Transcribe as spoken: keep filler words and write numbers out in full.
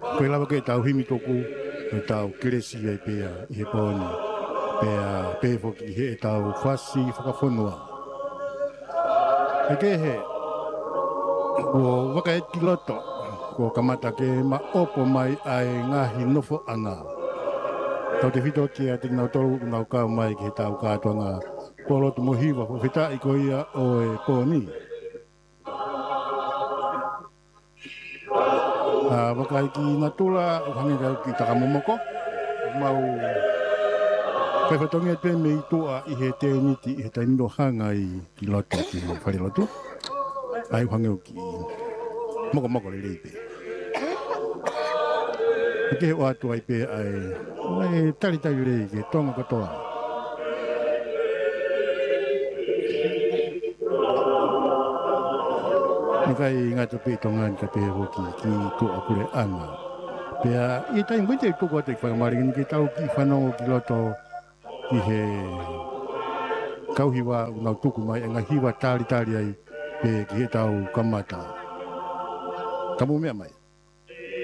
Koe lawa ke tau himi toku, e tau kiresi e pea i he pōni. Pea pe foki he e tau whasi whakawhonua. E ke he, ko waka e kiloto, ko kamata ke ma opo mai ai ngahi nofo anga. Tau te whito kia te ngau tolu ngau kau mai ki he tau kātua ngā polo tu mohiwa, ko whita i ko ia o e pōni. Uh, waka ki ngā tula, hangi kau ki takamomoko, mau kai whatongi e te me i toa i he te niti i he tainino hanga i ki loto ki he whare lotu. Ai hangi ki moko moko le reipe. I ke he o atu ai pe ai, ai tari tari rei ke tonga katoa. Kai ngā tupi tongan ka pe hoki ki tua kure anga. Pea i tai mwite i tuku atu i whakamaringi ki tau ki whanongo ki loto ki he kauhiwa ngau tuku mai e ngā hiwa tāri tāri ai pe ki he tau kamata. Kamu mea mai.